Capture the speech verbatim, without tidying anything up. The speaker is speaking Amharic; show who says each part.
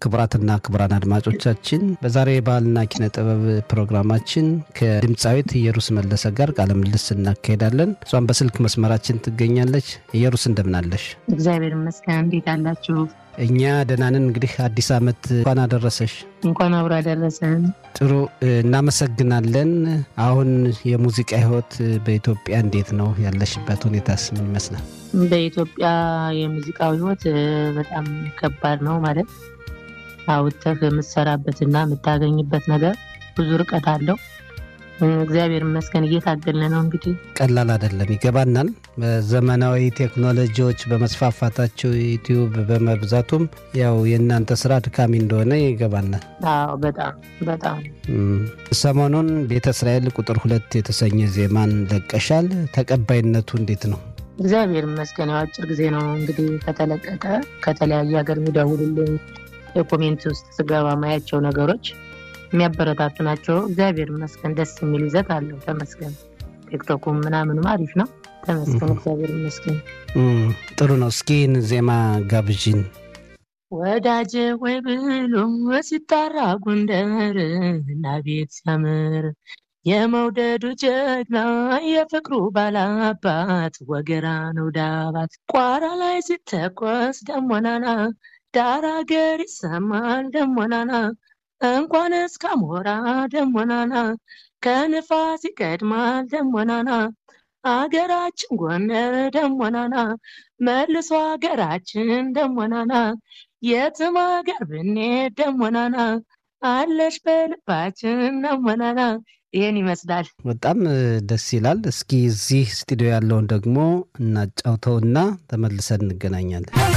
Speaker 1: ክቡራትና ክቡራን አድማጮቻችን በዛሬ ባህልና ኪነ ጥበብ ፕሮግራማችን ከድምጻዊት ኢየሩስ መለሰ ጋር ቃለ ምልልስ እናካሄዳለን። እሷም በስልክ መስመራችን ትገኛለች። ኢየሩስ እንደምን አለሽ?
Speaker 2: እግዚአብሔር ይመስገን። እንዴት አላችሁ?
Speaker 1: እኛ ደህና ነን። እንግዲህ አዲስ ዓመት እንኳን አደረሰሽ።
Speaker 2: እንኳን አብሮ አደረሰን።
Speaker 1: ጥሩ እናመሰግናለን። አሁን የሙዚቃ ህይወት በኢትዮጵያ እንዴት ነው? ያለሽበት ሁኔታስ ምን ይመስላል?
Speaker 2: በኢትዮጵያ የሙዚቃው ህይወት በጣም ከባድ ነው ማለት አውጥተህ የምትሰራበትና የምታገኝበት ነገር ብዙ ርቀት አለው። እግዚአብሔር ይመስገን እየታገልን ነው። እንግዲህ
Speaker 1: ቀላል አይደለም፣ ይገባናል። በዘመናዊ ቴክኖሎጂዎች በመስፋፋታቸው ዩቲዩብ በመብዛቱም ያው የእናንተ ስራ ድካሚ እንደሆነ ይገባናል።
Speaker 2: አዎ በጣም በጣም
Speaker 1: ሰሞኑን ቤተ እስራኤል ቁጥር ሁለት የተሰኘ ዜማን ለቀሻል። ተቀባይነቱ እንዴት ነው?
Speaker 2: እግዚአብሔር ይመስገን። ያው አጭር ጊዜ ነው እንግዲህ ከተለቀቀ። ከተለያየ ሀገር የሚደውሉልኝ የኮሜንት ውስጥ ስገባ ማያቸው ነገሮች የሚያበረታቱ ናቸው። እግዚአብሔር ይመስገን። ደስ የሚል ይዘት አለው። ተመስገን። ቲክቶኩም ምናምንም አሪፍ ነው። ተመስገን። እግዚአብሔር ይመስገን።
Speaker 1: ጥሩ ነው። እስኪን ዜማ ጋብዥን።
Speaker 2: ወዳጄ ወይ ብሎ ሲጣራ ጎንደር እና ቤት ሲያምር የመውደዱ ጀግና የፍቅሩ ባላባት ወገራ ነው ዳባት ቋራ ላይ ሲተኮስ ደሞናና ዳር አገር ይሰማል ደሞናና እንኳን እስካሞራ ደሞናና ከንፋስ ይቀድማል ደሞናና አገራችን ጎንደር ደሞናና መልሶ አገራችን ደሞናና የትም አገር ብንሄድ ደሞናና አለሽ በልባችን ደሞናና። ይሄን ይመስላል።
Speaker 1: በጣም ደስ ይላል። እስኪ እዚህ ስቱዲዮ ያለውን ደግሞ እናጫውተውና ተመልሰን እንገናኛለን።